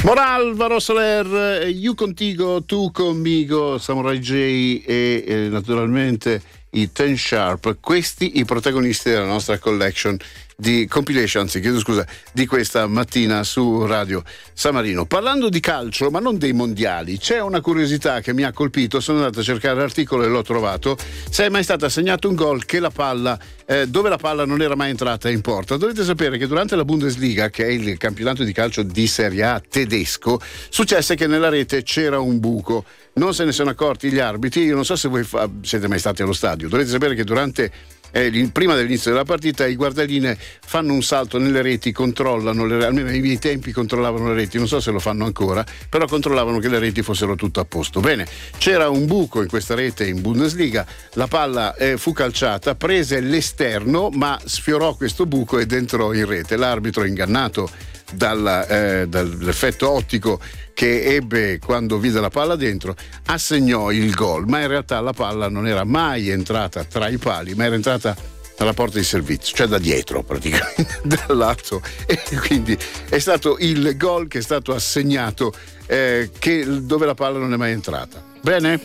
Alvaro Soler, io contigo, tu conmigo, Samurai J e naturalmente i Ten Sharp, questi i protagonisti della nostra collection di compilation, di questa mattina su Radio San Marino. Parlando di calcio, ma non dei mondiali, c'è una curiosità che mi ha colpito. Sono andato a cercare l'articolo e l'ho trovato. Se è mai stato assegnato un gol che la palla dove la palla non era mai entrata in porta. Dovete sapere che durante la Bundesliga, che è il campionato di calcio di Serie A tedesco, successe che nella rete c'era un buco. Non se ne sono accorti gli arbitri. Io non so se voi siete mai stati allo stadio. Dovete sapere che durante prima dell'inizio della partita i guardaline fanno un salto nelle reti, controllano almeno ai miei tempi controllavano le reti, non so se lo fanno ancora, però controllavano che le reti fossero tutto a posto. Bene, c'era un buco in questa rete in Bundesliga, la palla fu calciata, prese l'esterno ma sfiorò questo buco ed entrò in rete. L'arbitro, ingannato dall'effetto ottico che ebbe quando vide la palla dentro, assegnò il gol, ma in realtà la palla non era mai entrata tra i pali, ma era entrata dalla porta di servizio, cioè da dietro praticamente, dal lato, e quindi è stato il gol che è stato assegnato dove la palla non è mai entrata. Bene?